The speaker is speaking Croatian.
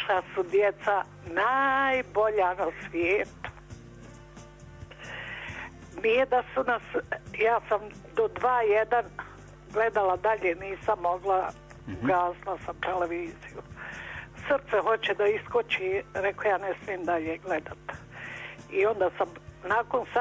Naša su djeca najbolja na svijetu. Nije da su nas, ja sam do 2:1 gledala dalje, nisam mogla, gasla sam televiziju. Srce hoće da iskoči, rekao ja ne smijem dalje gledat. I onda sam nakon